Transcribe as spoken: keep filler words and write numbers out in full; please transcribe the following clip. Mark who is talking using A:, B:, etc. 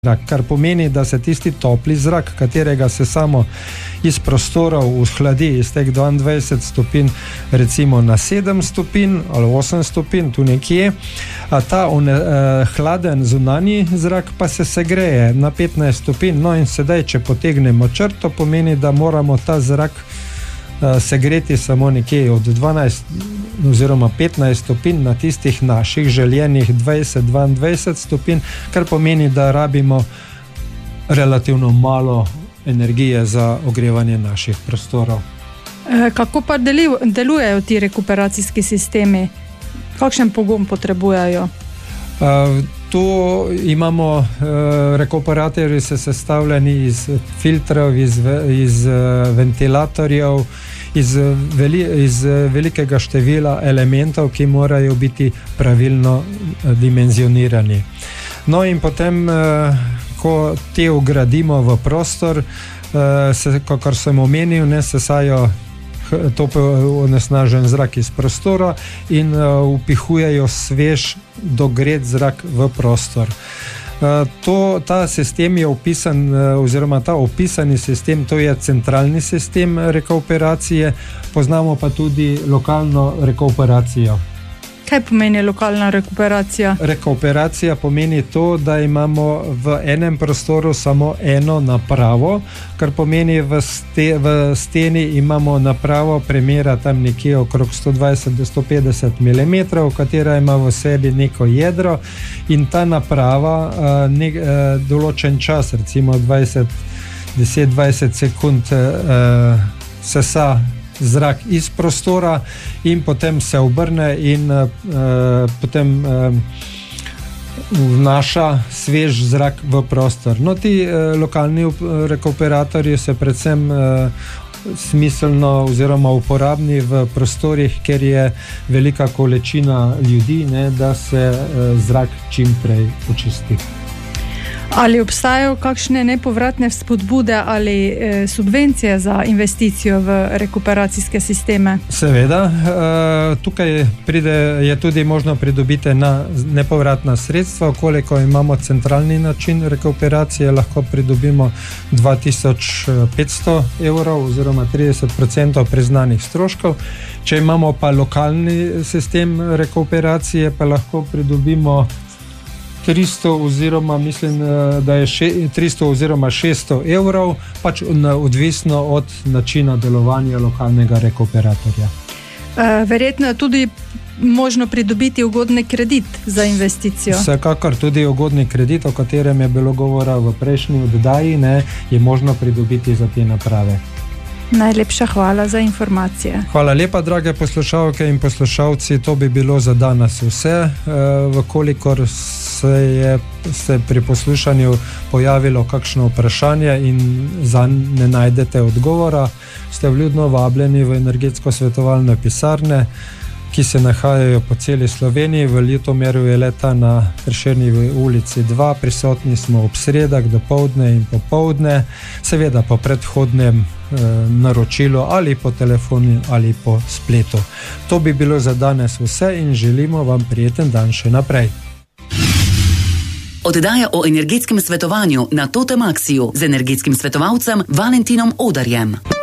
A: zrak, kar pomeni, da se tisti topli zrak, katerega se samo iz prostorov vzhladi iz teh dvaindvajset stopinj recimo na sedem stopinj ali osem stopinj, tu nekje, a ta one, eh, hladen zunanji zrak pa se segreje na petnajst stopinj. No in sedaj, če potegnemo črto, pomeni, da moramo ta zrak eh, segreti samo nekje od dvanajst oziroma petnajst stopinj na tistih naših željenih dvajset do dvaindvajset stopinj, kar pomeni, da rabimo relativno malo energije za ogrevanje naših prostorov.
B: Kako pa delujejo ti rekuperacijski sistemi? Kakšen pogon potrebujejo?
A: Tu imamo, rekuperatorji so sestavljeni iz filtrov, iz, iz ventilatorjev, iz, veli, iz velikega števila elementov, ki morajo biti pravilno dimenzionirani. No in potem, ko te ugradimo v prostor, se, kakor sem omenil, ne sesajo onesnažen zrak iz prostora in upihujejo svež dogret zrak v prostor. To, ta sistem je opisan, oziroma ta opisani sistem, to je centralni sistem rekuperacije, poznamo pa tudi lokalno rekuperacijo.
B: Kaj pomeni lokalna rekuperacija?
A: Rekuperacija pomeni to, da imamo v enem prostoru samo eno napravo, kar pomeni v, ste, v steni imamo napravo premera tam nekje okrog sto dvajset do sto petdeset milimetrov, katera ima v sebi neko jedro in ta naprava ne, določen čas, recimo dvajset, deset do dvajset sekund sesa zrak iz prostora in potem se obrne in uh, potem uh, vnaša svež zrak v prostor. No, ti uh, lokalni rekuperatorji so predvsem uh, smiselno oziroma uporabni v prostorih, ker je velika količina ljudi, ne, da se uh, zrak čim prej očisti.
B: Ali obstajajo kakšne nepovratne spodbude ali e, subvencije za investicijo v rekuperacijske sisteme?
A: Seveda, e, tukaj pride, je tudi možno pridobiti na nepovratna sredstva, koliko imamo centralni način rekuperacije, lahko pridobimo dva tisoč petsto evrov oziroma trideset procentov priznanih stroškov. Če imamo pa lokalni sistem rekuperacije, pa lahko pridobimo tristo oziroma mislim, da je še, tristo oziroma šeststo evrov, pač odvisno od načina delovanja lokalnega rekuperatorja.
B: E, verjetno je tudi možno pridobiti ugodni kredit za investicijo.
A: Vsekakor tudi ugodni kredit, o katerem je bilo govora v prejšnji oddaji, ne, je možno pridobiti za te naprave.
B: Najlepša hvala za informacije.
A: Hvala lepa, drage poslušalke in poslušalci, to bi bilo za danes vse. E, vkolikor se je se pri poslušanju pojavilo kakšno vprašanje in zanj ne najdete odgovora, ste vljudno vabljeni v energetsko svetovalne pisarne, ki se nahajajo po celi Sloveniji. V Ljutomeru je leta na Prešernovi ulici dva, prisotni smo ob sredah dopoldne in popoldne, seveda po predhodnem eh, naročilu ali po telefonu ali po spletu. To bi bilo za danes vse in želimo vam prijeten dan še naprej.
C: Oddaja o energetskem svetovanju na Totem Axiju z energetskim svetovalcem Valentinom Odarjem.